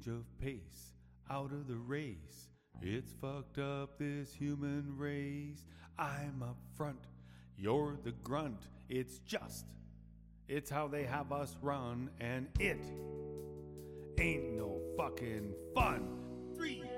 change of pace, out of the race. It's fucked up, this human race. I'm up front, you're the grunt. It's how they have us run, and it ain't no fucking fun. 3